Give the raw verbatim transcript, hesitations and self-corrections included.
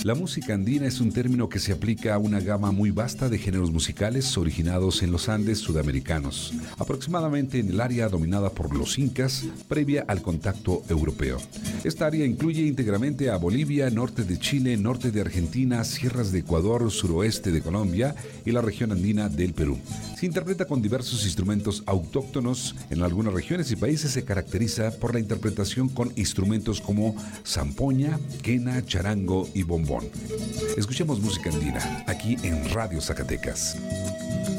La música andina es un término que se aplica a una gama muy vasta de géneros musicales originados en los Andes sudamericanos, aproximadamente en el área dominada por los incas previa al contacto europeo. Esta área incluye íntegramente a Bolivia, norte de Chile, norte de Argentina, sierras de Ecuador, suroeste de Colombia y la región andina del Perú. Se interpreta con diversos instrumentos autóctonos. En algunas regiones y países se caracteriza por la interpretación con instrumentos como zampoña, quena, charango y bombón. Escuchemos música andina aquí en Radio Zacatecas.